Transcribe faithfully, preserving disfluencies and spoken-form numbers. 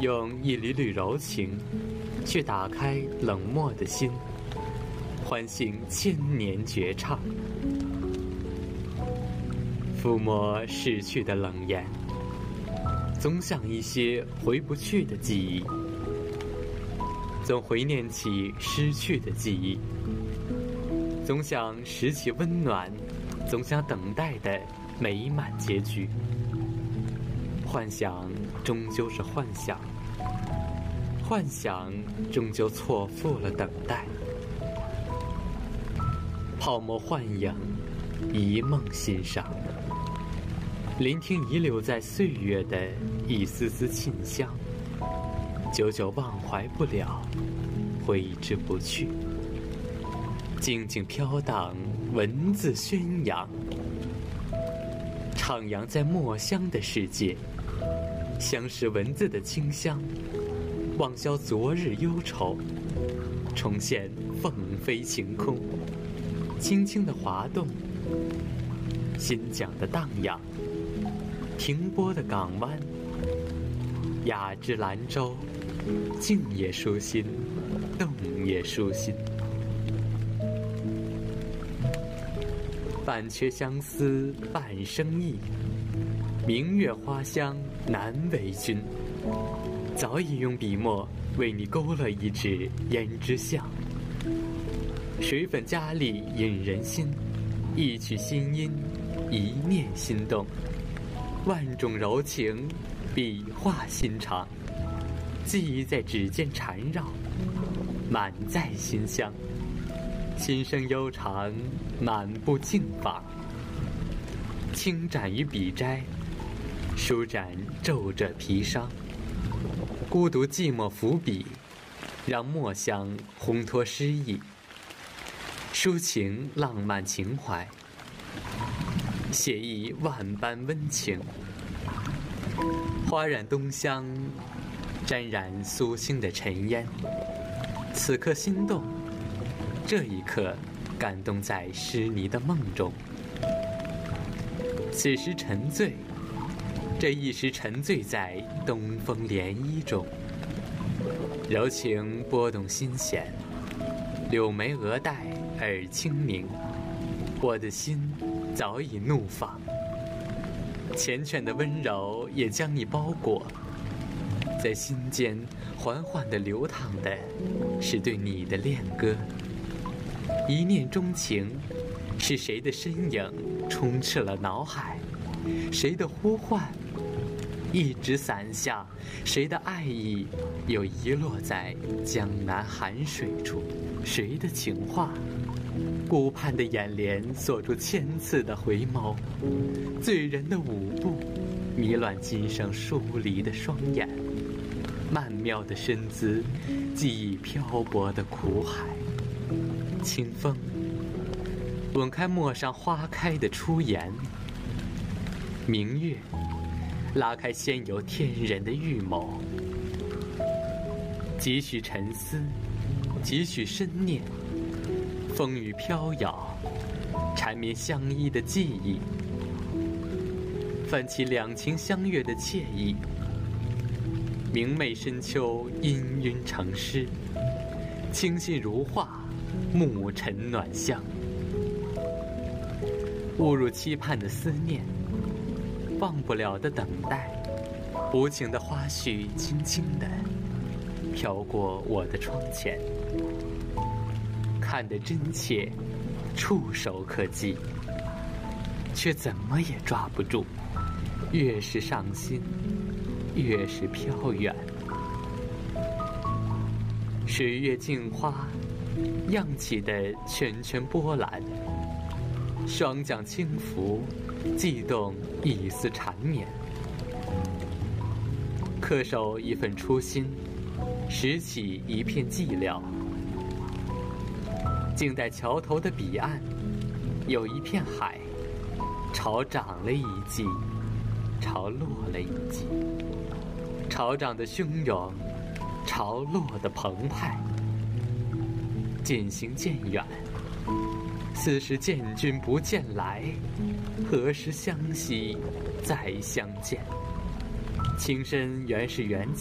用一缕缕柔情去打开冷漠的心，唤醒千年绝唱，抚摸逝去的冷言，总想一些回不去的记忆，总回念起失去的记忆，总想拾起温暖，总想等待的美满结局。幻想终究是幻想，幻想终究错付了等待。泡沫幻影，一梦欣赏，聆听遗留在岁月的一丝丝沁香，久久忘怀不了，挥之不去。静静飘荡，文字宣扬，徜徉在墨香的世界，相识文字的清香，忘消昨日忧愁，重现凤飞晴空，轻轻的滑动，新桨的荡漾，停泊的港湾，雅致兰州，静也舒心，动也舒心。半阙相思半生意，明月花香难为君。早已用笔墨为你勾勒一纸胭脂笑，水粉佳丽引人心，一曲心音，一念心动，万种柔情，笔画心肠，记忆在指尖缠绕，满载馨香。心声悠长，满布镜坊，轻展于笔斋，舒展皱褶皮伤。孤独寂寞伏笔，让墨香烘托诗意，抒情浪漫情怀，写意万般温情。花染冬香，沾染苏醒的尘烟，此刻心动，这一刻感动在诗泥的梦中，此时沉醉，这一时沉醉在东风涟漪中。柔情拨动心弦，柳眉额带耳清明，我的心早已怒放，缱绻的温柔也将你包裹，在心间缓缓地流淌的是对你的恋歌。一念钟情，是谁的身影充斥了脑海，谁的呼唤一直伞下，谁的爱意又遗落在江南寒水处，谁的情话顾盼的眼帘锁住千次的回眸，醉人的舞步迷乱今生疏离的双眼，曼妙的身姿记忆漂泊的苦海。清风吻开陌上花开的初颜，明月拉开先有天人的预谋，几许沉思，几许深念，风雨飘摇，缠绵相依的记忆，泛起两情相悦的惬意。明媚深秋，氤氲成诗，清新如画，暮沉暖香。误入期盼的思念，忘不了的等待，无情的花絮轻轻地飘过我的窗前，看得真切，触手可及，却怎么也抓不住，越是上心，越是飘远。水月镜花漾起的圈圈波澜，双桨轻拂，悸动一丝缠绵。恪守一份初心，拾起一片寂寥，静待桥头的彼岸，有一片海，潮涨了一季，潮落了一季，潮涨的汹涌，潮落的澎湃。渐行渐远，此时见君不见来，何时相惜再相见？情深原是缘